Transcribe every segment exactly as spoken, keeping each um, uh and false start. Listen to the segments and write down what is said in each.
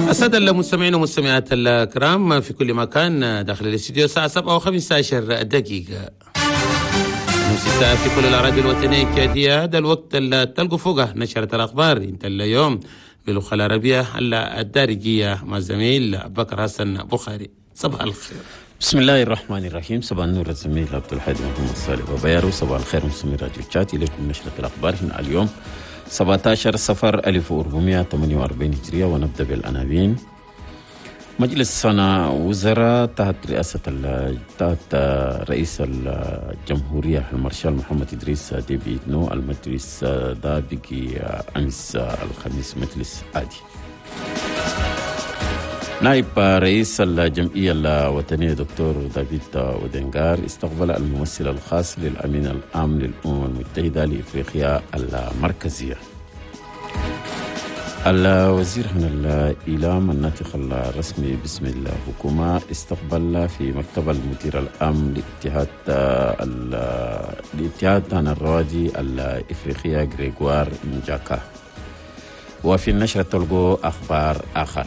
السادة المستمعين والمستمعات الكرام في كل مكان داخل الاستديو الساعة سبعة وخمسة عشر دقيقة، نص ساعة في كل الأراضي الوطنية الكادية. هذا الوقت اللي تلقوا فوقه نشرة الأخبار انت اليوم باللغة العربية الدارجية مع الزميل بكر حسن بخاري. صباح الخير. بسم الله الرحمن الرحيم. صباح النور الزميل عبد الحادي محمد صالح وبيارو. صباح الخير مستمعي راديو تشات، إليكم نشرة الأخبار هنا اليوم سبعة عشر صفر ألف وأربعمائة وثمانية وأربعين هجرية، ونبدأ بالعناوين. مجلس صنع وزراء تحت رئاسة تحت رئيس الجمهورية المارشال محمد إدريس ديبي إتنو. المجلس ده بقي أمس الخميس مجلس عادي. نائب رئيس الجمعية الوطنية دكتور دافيد أودينغار استقبل الممثل الخاص للأمين العام للأمم المتحدة لإفريقيا المركزية. الوزير عن الإعلام الناطق الرسمي باسم الحكومة استقبل في مكتب المدير العام لاتحاد الاتحاد عن الروادي الإفريقية غريغوار نجاكا. وفي النشرة تلقوا أخبار آخر.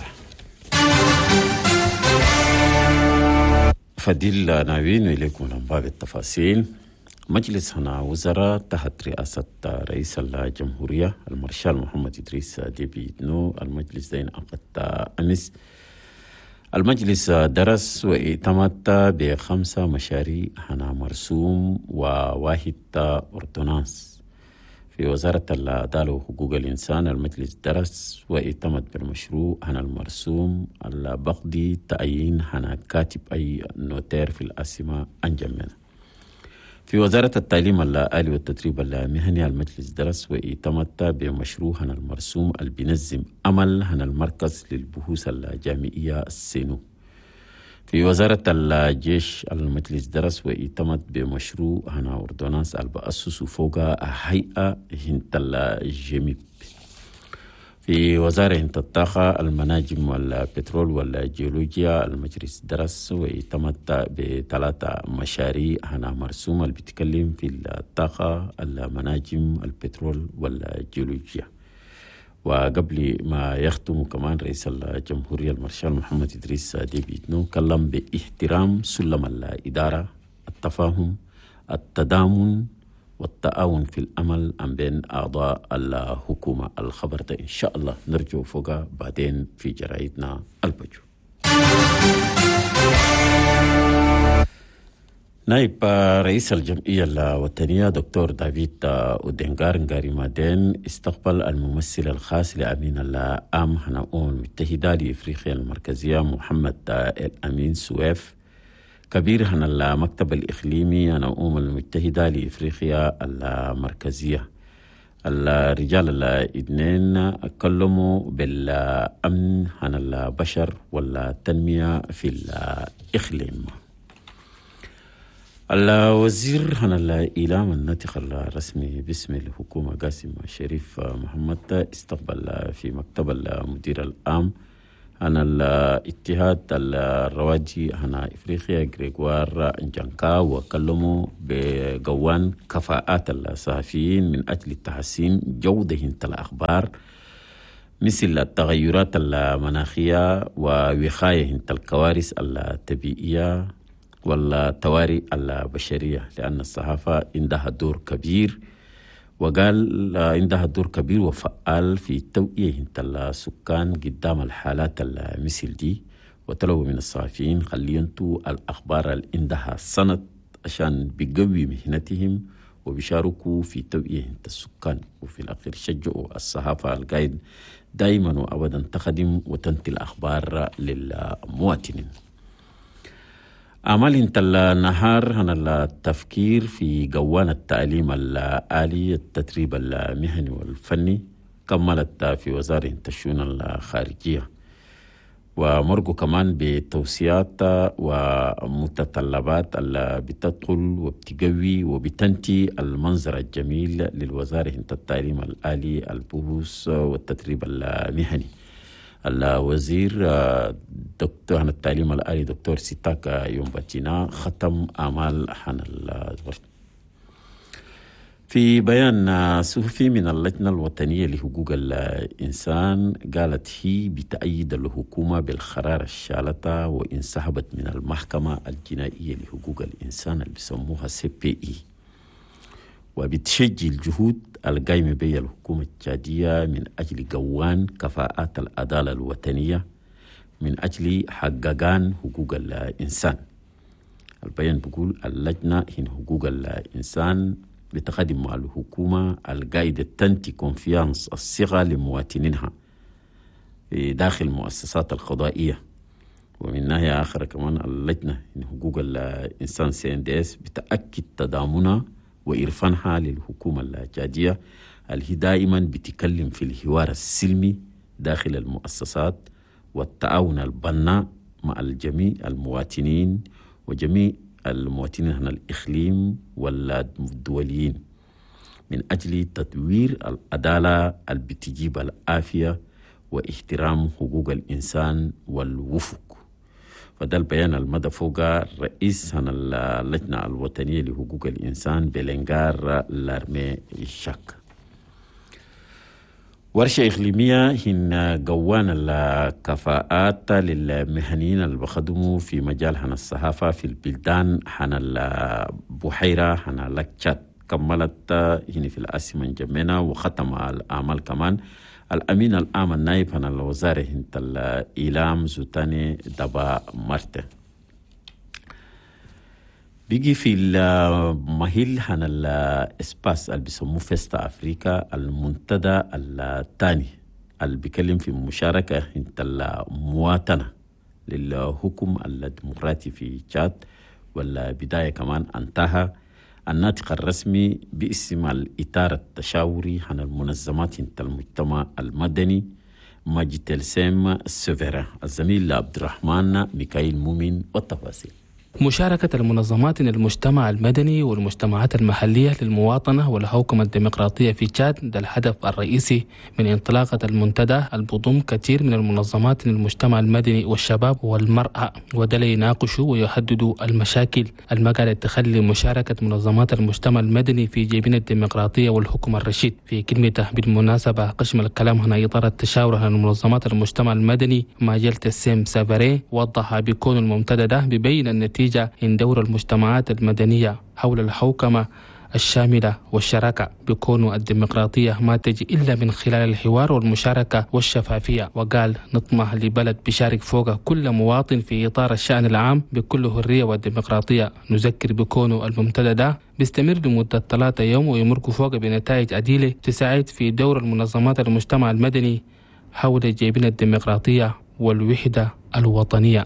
فديل ناوين إليكم الأنباء بالتفاصيل. مجلس هنا وزراء تحت رئاسة رئيس الجمهورية المارشال محمد إدريس ديبي إتنو. المجلس ده انعقد أمس. المجلس درس واعتمد بخمسة مشاريع هنا مرسوم وواحد أردونانس. في وزارة العدالة وحقوق الإنسان المجلس درس واعتمد بالمشروع هنا المرسوم البقدي تعيين هنا كاتب أي نوتير في العاصمة أنجمنا. في وزارة التعليم الآلي والتدريب المهني المجلس درس واعتمد بمشروع هنا المرسوم اللي بينظم عمل هنا المركز للبحوث الجامعية السينو. في وزارة الجيش المجلس درس واعتمد بمشروع هنا أردونانس البأسس فوق هيئة هنت الجميب. في وزارة هنت الطاقة المناجم والبترول والجيولوجيا المجلس درس واعتمد بثلاثة مشاريع هنا مرسومة اللي بتتكلم في الطاقة المناجم البترول والجيولوجيا. وقبل ما يختم كمان رئيس الجمهورية المارشال محمد إدريس ديبي إتنو كلم باحترام سلم الإدارة، التفاهم، التضامن والتعاون في الأمل عن بين أعضاء الحكومة. الخبر ده إن شاء الله نرجو فوقه بعدين في جرائدنا البجو. نائب رئيس الجمعية الوطنية دكتور دافيد أودينغار نغاري مادين استقبل الممثل الخاص لأمين العام هنا الأمم المتحدة لإفريقيا المركزية محمد الأمين سويف كبير هنا المكتب الإقليمي هنا الأمم المتحدة لإفريقيا المركزية. الرجال الاثنين كلموا بالأمن هنا البشر والتنمية في الإقليم. الوزير عن الإعلام الناطق الرسمي باسم الحكومة قاسم شريف محمد استقبل في مكتب المدير العام عن الاتحاد الروادي عن إفريقيا غريغوار نجاكا، وكلموا بقوان كفاءات الصحفيين من أجل تحسين جودة الأخبار مثل التغيرات المناخية ووقاية الكوارث الطبيعية والطوارئ البشرية، لأن الصحافة عندها دور كبير. وقال عندها دور كبير وفعال في توعية السكان قدام الحالات المثل دي، وطلبوا من الصحفيين خلينتوا الأخبار اللي عندها سند عشان بيقوي مهنتهم وبيشاركوا في توعية السكان. وفي الأخير شجعوا الصحافة القايد دائما وأبدا تخدم وتنتي الأخبار للمواطنين. أعمال انت النهار عن التفكير في قوان التعليم الآلي التدريب المهني والفني كملت في وزارة الشؤون الخارجية، ومرقوا كمان بتوصيات ومتطلبات اللي بتدخل وبتقوي وبتنتي المنظر الجميل للوزارة التعليم الآلي البحوث والتدريب المهني. الوزير دكتور عن التعليم الآلي دكتور سيتاكا يومباتينا ختم أعمال عن الورد. في بيان صحفي من اللجنة الوطنية لحقوق الإنسان قالت هي بتأيد الحكومة بالقرار الشالته وانسحبت من المحكمة الجنائية لحقوق الإنسان اللي بيسموها سي بي إي، وبتشجع الجهود القايمة بها الحكومة التشادية من أجل قوان كفاءات العدالة الوطنية من أجل حققان حقوق الإنسان. البيان بيقول اللجنة هن حقوق الإنسان بتقدم مع الحكومة القاعدة تنتي كونفيانس الثقة لمواطنينها في داخل المؤسسات القضائية. ومن ناحية آخر كمان اللجنة هن حقوق الإنسان سي إن دي إس بتأكد تضامنها وإرفانها للحكومة التشادية اللي دائما بتكلم في الحوار السلمي داخل المؤسسات والتعاون البناء مع الجميع المواطنين وجميع المواطنين هنا الإقليم والدوليين من أجل تطوير العدالة اللي بتجيب العافية واحترام حقوق الإنسان والوفق. فده البيان المدى فوق رئيس هنا اللجنة الوطنية لحقوق الإنسان بلنغار لارمي الشك. ورشة إقليمية هن قوان الكفاءات للمهنيين اللي بخدموا في مجال حنا الصحافة في البلدان حنا البحيرة حنا لكتشات. كملت هنا في العاصمة جمينة وختم الأعمال كمان الأمين العام النائب حنا الوزارة هنت الإيلام زوتاني دبا مرته. بيجي في المهيل هنا الاسباس اللي بيسموه فيستا افريكا المنتدى الثاني اللي بيكلم في مشاركه انت المواطنه للحكم الديمقراطي في تشاد، والبدايه كمان انتهى الناطق الرسمي باسم الاطار التشاوري عن المنظمات انت المجتمع المدني ماجد السيم السوفيرا. الزميل عبد الرحمن ميكائيل مؤمن والتفاصيل. مشاركة المنظمات المجتمع المدني والمجتمعات المحلية للمواطنة والحوكمة الديمقراطية في تشاد ده الهدف الرئيسي من انطلاقة المنتدى البضم كثير من المنظمات المجتمع المدني والشباب والمرأة، وده ليناقشوا ويحددوا المشاكل المقالة تخلي مشاركة منظمات المجتمع المدني في جيبين الديمقراطية والحكم الرشيد. في كلمته بالمناسبة قسم الكلام هنا إطار التشاور عن منظمات المجتمع المدني ماجلة السيم سافاري وضح بكون المنتدى ده ببين النتيجة إن دور المجتمعات المدنية حول الحوكمة الشاملة والشراكة بكون الديمقراطية ما تجي إلا من خلال الحوار والمشاركة والشفافية. وقال نطمح لبلد بيشارك فوق كل مواطن في إطار الشأن العام بكل حرية والديمقراطية. نذكر بكون المنتدى ده بيستمر لمدة ثلاثة يوم ويمرق فوق بنتائج عديلة تساعد في دور المنظمات المجتمع المدني حول جيبين الديمقراطية والوحدة الوطنية.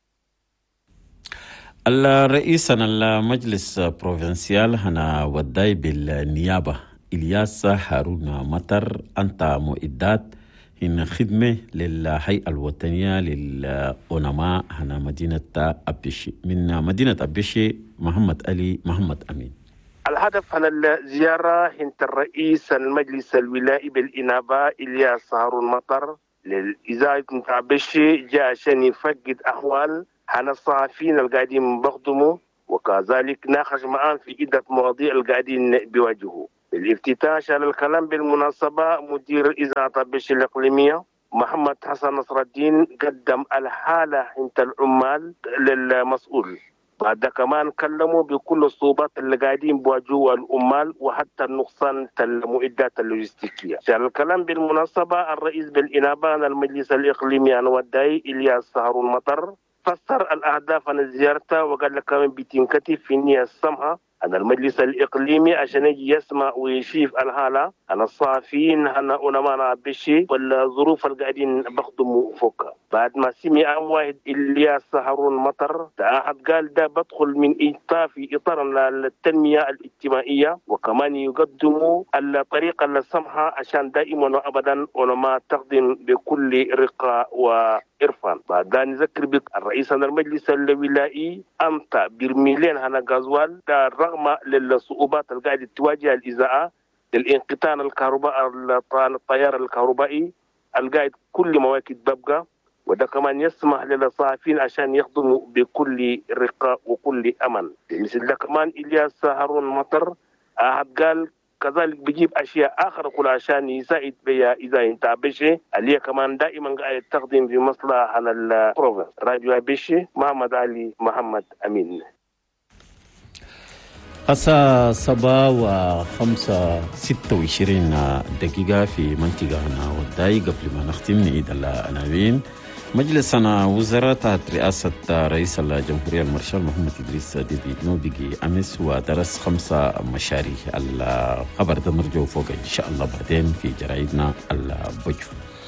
الرئيس المجلس بروفنسيال هنا وداي بالنيابة إلياس هارون مطر أنت مؤدات هنا خدمة للهيئة الوطنية للأونماء هنا مدينة أبيشي. من مدينة أبيشي محمد علي محمد أمين. الهدف من الزيارة هنت الرئيس المجلس الولائي بالإنابة إلياس هارون مطر للإذاعة نتاع أبيشي جاء عشان يفقد أحوال حنا الصحفيين القاعدين بخدموا، وكذلك ناقش معاهم في عدة مواضيع القاعدين بيواجهوا. الافتتاح على الكلام بالمناسبة مدير إذاعة أبيشي الإقليمية محمد حسن نصر الدين قدم الحالة عند العمال للمسؤول. بعد كمان كلموا بكل الصعوبات اللي قاعدين بيواجهوا العمال وحتى النقصان المعدات اللوجستيكية. على الكلام بالمناسبة الرئيس بالإنابة المجلس الإقليمي الوداي إلياس هارون مطر فسر الأهداف عن زيارته وقال لك كمان بتنكتف في النية السمحة أن المجلس الإقليمي عشان يجي يسمع ويشيف الحالة أن الصحفيين أن أونمانا بشي والظروف القاعدين بخدموا فوقها. بعد ما سمع واحد إلياس هارون مطر تعهد قال ده بدخل من إطار في إطار التنمية الاجتماعية وكمان يقدموا الطريقة السمحة عشان دائما وأبدا أونما تقدم بكل رقة وإرفان. بعد نذكر بك الرئيس المجلس الولائي أمتى برميلين هنا غازوال رغم للصعوبات القاعدة تواجه الإذاعة للانقطاع الكهرباء التيار الكهربائي القاعد كل مواكب ببقى، وده كمان يسمح للصحفيين عشان يخدموا بكل رقة وكل أمن. مثل ده كمان إلياس هارون مطر قال كذلك بيجيب أشياء آخر كل عشان يساعد بها إذا أنت بشي اللي كمان دائما قاعد تقدم في مصلحة عن البروفنس. راديو بشي محمد علي محمد أمين. الساعة سبعة وخمسة ستة وعشرين دقيقة في منطقة وداي. قبل ما نختم نعيد العناوين. مجلسنا وزراء تحت رئاسة رئيس الجمهورية المارشال محمد إدريس ديبي إتنو بيجي أمس ودرس خمسة مشاريع. الخبر ده نرجو فوق إن شاء الله بعدين في جرائدنا البجو.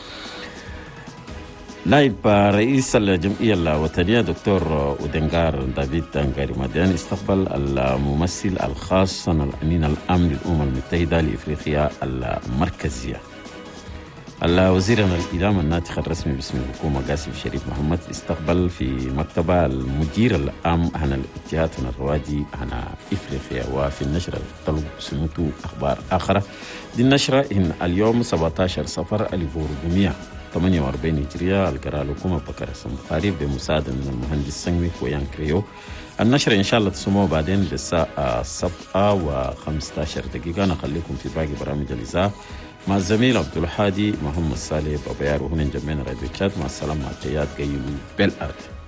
نائب رئيس الجمعية الوطنية دكتور أودنغار دافيد أنغاري ماديان استقبل الممثل الخاص الأمين العام للأمم المتحدة لإفريقيا المركزية. الوزير الإعلام الناطق الرسمي باسم الحكومة قاسم شريف محمد استقبل في مكتبه المدير العام عن الاتحاد الروادي عن إفريقيا. وفي النشرة طلب سموتو أخبار آخرة. دي النشرة إن اليوم سبعة عشر صفر ألف وأربعمائة وثمانية وأربعين هجرية القراءة الحكومة بكر البخاري بمساعدة من المهندس سنوي ويان كريو. النشرة إن شاء الله تسمعوا بعدين للساعة سبعة وخمسة عشر دقيقة. نخليكم في باقي برامج الإذاعة مع الزميل عبد الحادي محمد صالح بابيار. وهنا جمعنا راديو تشات. مع السلامة. تيات قيلو بالأرض.